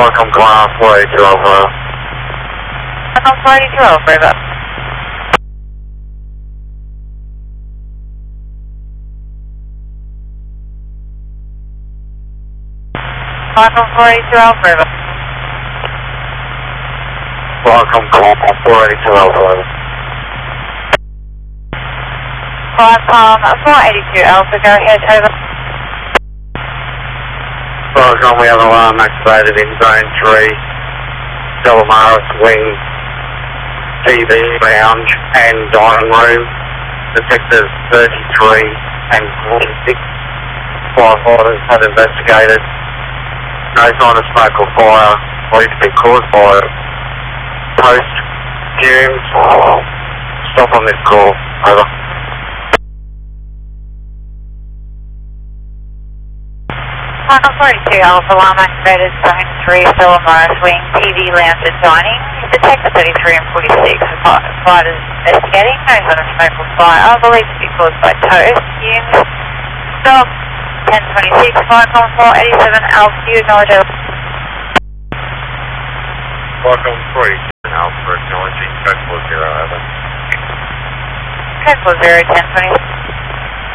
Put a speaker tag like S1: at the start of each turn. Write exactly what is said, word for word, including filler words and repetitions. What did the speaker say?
S1: Welcome, class four eighty-two Alpha.
S2: Welcome, four eighty-two Alpha, over. Welcome, four eighty-two Alpha, over.
S1: Welcome, class four eighty-two Alpha.
S2: Welcome, four eighty-two Alpha, go ahead, over.
S1: Welcome, we have alarm activated in zone three. Delamaris wing, T V, lounge and dining room. The sectors thirty-three and forty-six. Firefighters have investigated. No sign of smoke or fire. Believed to be caused by post fumes. Stop on this call. Over.
S2: Welcome, four eighty-two Alpha, alarm activated, zone three, Delamaris wing, T V, lounge and dining. The sector thirty-three and forty-six. Fighters investigating. No sign of smoke or fire. Believed to be caused by toast fumes. Stop. ten twenty-six, Viacom four eighty-seven Alpha, you acknowledge over.
S1: Welcome, four eighty-seven Alpha, acknowledging code four zero, over.
S2: Code four zero, ten twenty-six.